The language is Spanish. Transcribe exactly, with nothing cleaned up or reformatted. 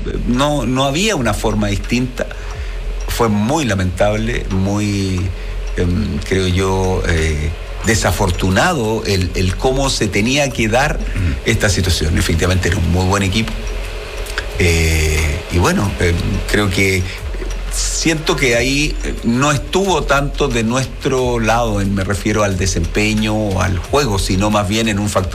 no, no había una forma distinta. Fue muy lamentable, muy, eh, creo yo, eh, desafortunado el, el cómo se tenía que dar esta situación. Efectivamente era un muy buen equipo. Eh, y bueno, eh, creo que siento que ahí no estuvo tanto de nuestro lado, en, me refiero al desempeño o al juego, sino más bien en un factor